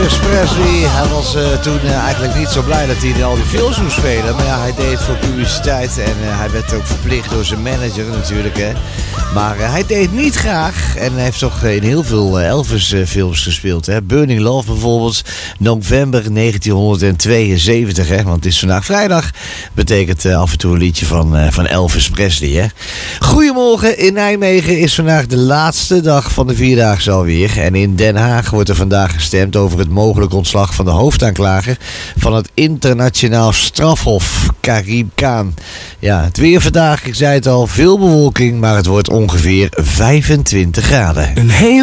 Elvis Presley. Hij was toen eigenlijk niet zo blij dat hij in al die films moest spelen. Maar ja, hij deed het voor publiciteit. En hij werd ook verplicht door zijn manager natuurlijk. Hè. Maar hij deed het niet graag. En hij heeft toch in heel veel Elvis films gespeeld. Hè. Burning Love bijvoorbeeld. November 1972. Hè. Want het is vandaag vrijdag. Betekent af en toe een liedje van Elvis Presley. Hè. Goedemorgen. In Nijmegen is vandaag de laatste dag van de Vierdaagse alweer. En in Den Haag wordt er vandaag gestemd over het mogelijk ontslag van de hoofdaanklager van het internationaal strafhof, Karim Khan. Ja, het weer vandaag, ik zei het al, veel bewolking, maar het wordt ongeveer 25 graden. Een hele